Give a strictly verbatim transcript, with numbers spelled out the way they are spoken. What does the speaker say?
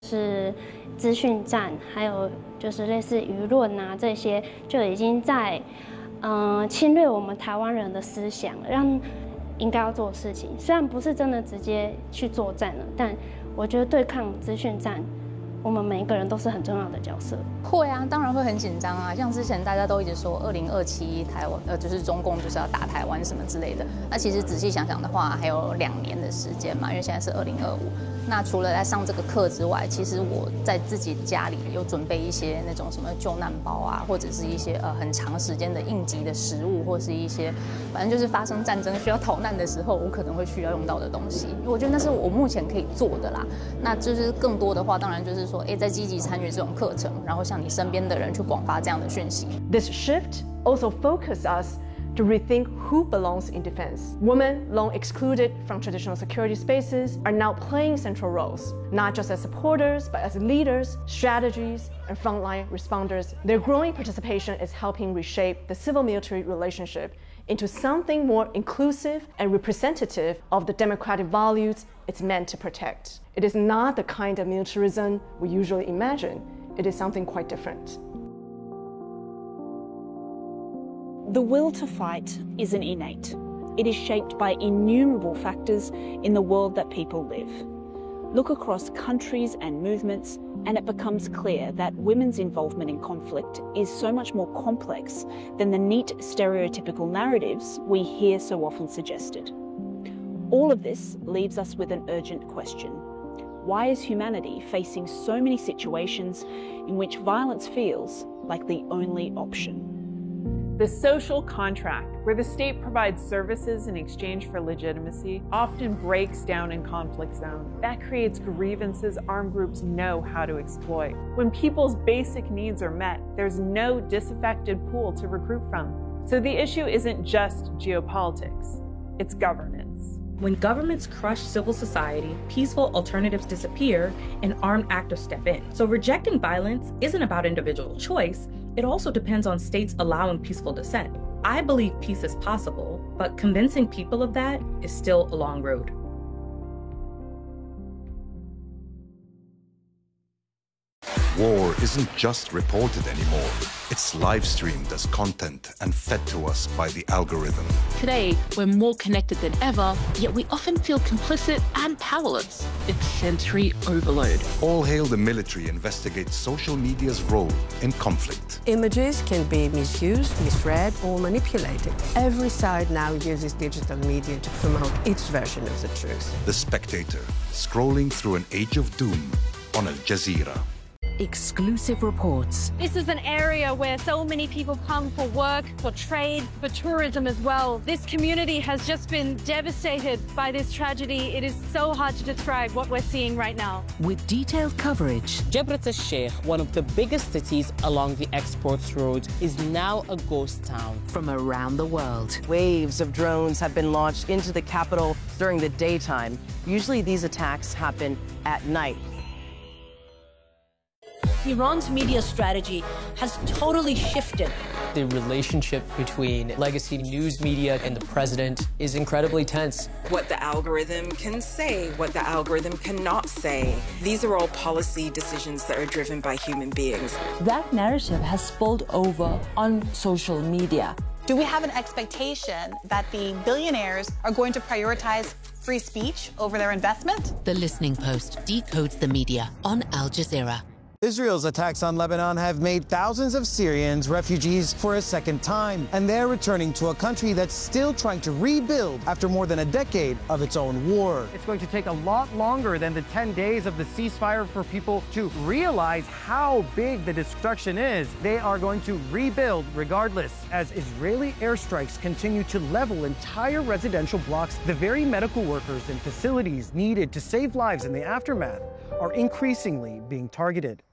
是资讯战，还有就是类似舆论啊这些，就已经在嗯、呃、侵略我们台湾人的思想，让应该要做的事情。虽然不是真的直接去作战了，但我觉得对抗资讯战，我们每一个人都是很重要的角色。 会啊，当然会很紧张啊。像之前大家都一直说二零二七台湾，呃，就是中共就是要打台湾什么之类的。那其实仔细想想的话，还有两年的时间嘛，因为现在是二零二五。那除了在上这个课之外，其实我在自己家里有准备一些那种什么救难包啊，或者是一些呃很长时间的应急的食物，或是一些反正就是发生战争需要逃难的时候，我可能会需要用到的东西。我觉得那是我目前可以做的啦。那就是更多的话，当然就是说，哎，在积极参与这种课程，然后向你身边的人去广发这样的讯息。 This shift also focuses us to rethink who belongs in defense. Women, long excluded from traditional security spaces, are now playing central roles, not just as supporters, but as leaders, strategies, and frontline responders. Their growing participation is helping reshape the civil-military relationship into something more inclusive and representative of the democratic values it's meant to protect. It is not the kind of militarism we usually imagine. It is something quite different. The will to fight isn't innate. It is shaped by innumerable factors in the world that people live. Look across countries and movements, and it becomes clear that women's involvement in conflict is so much more complex than the neat stereotypical narratives we hear so often suggested. All of this leaves us with an urgent question. Why is humanity facing so many situations in which violence feels like the only option? The social contract, where the state provides services in exchange for legitimacy, often breaks down in conflict zones. That creates grievances armed groups know how to exploit. When people's basic needs are met, there's no disaffected pool to recruit from. So the issue isn't just geopolitics, it's governance. When governments crush civil society, peaceful alternatives disappear and armed actors step in. So rejecting violence isn't about individual choice. It also depends on states allowing peaceful dissent. I believe peace is possible, but convincing people of that is still a long road. War isn't just reported anymore. It's live streamed as content and fed to us by the algorithm. Today, we're more connected than ever, yet we often feel complicit and powerless. It's sensory overload. All Hail the Military investigates social media's role in conflict. Images can be misused, misread, or manipulated. Every side now uses digital media to promote its version of the truth. The Spectator, scrolling through an age of doom on Al Jazeera. Exclusive reports. This is an area where so many people come for work, for trade, for tourism as well. This community has just been devastated by this tragedy. It is so hard to describe what we're seeing right now. With detailed coverage. Jebret al-Sheikh, one of the biggest cities along the exports road, is now a ghost town. From around the world. Waves of drones have been launched into the capital during the daytime. Usually these attacks happen at night. Iran's media strategy has totally shifted. The relationship between legacy news media and the president is incredibly tense. What the algorithm can say, what the algorithm cannot say. These are all policy decisions that are driven by human beings. That narrative has spilled over on social media. Do we have an expectation that the billionaires are going to prioritize free speech over their investment? The Listening Post decodes the media on Al Jazeera. Israel's attacks on Lebanon have made thousands of Syrians refugees for a second time, and they're returning to a country that's still trying to rebuild after more than a decade of its own war. It's going to take a lot longer than the ten days of the ceasefire for people to realize how big the destruction is. They are going to rebuild regardless. As Israeli airstrikes continue to level entire residential blocks, the very medical workers and facilities needed to save lives in the aftermath are increasingly being targeted.